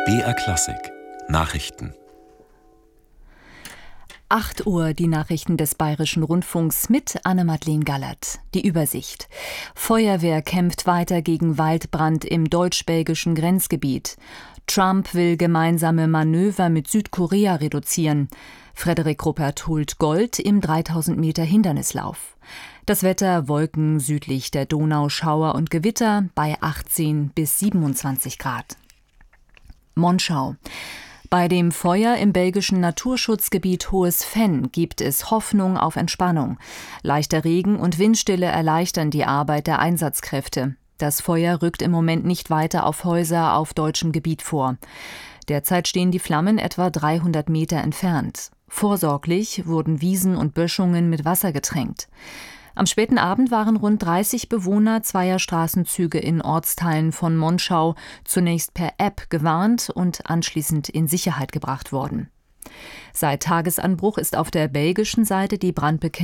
BR Klassik Nachrichten. 8 Uhr, die Nachrichten des Bayerischen Rundfunks mit Anne-Madeleine Gallert. Die Übersicht. Feuerwehr kämpft weiter gegen Waldbrand im deutsch-belgischen Grenzgebiet. Trump will gemeinsame Manöver mit Südkorea reduzieren. Frederik Ruppert holt Gold im 3000 Meter Hindernislauf. Das Wetter: Wolken südlich der Donau, Schauer und Gewitter bei 18 bis 27 Grad. Monschau. Bei dem Feuer im belgischen Naturschutzgebiet Hohes Venn gibt es Hoffnung auf Entspannung. Leichter Regen und Windstille erleichtern die Arbeit der Einsatzkräfte. Das Feuer rückt im Moment nicht weiter auf Häuser auf deutschem Gebiet vor. Derzeit stehen die Flammen etwa 300 Meter entfernt. Vorsorglich wurden Wiesen und Böschungen mit Wasser getränkt. Am späten Abend waren rund 30 Bewohner zweier Straßenzüge in Ortsteilen von Monschau zunächst per App gewarnt und anschließend in Sicherheit gebracht worden. Seit Tagesanbruch ist auf der belgischen Seite die Brandbekämpfung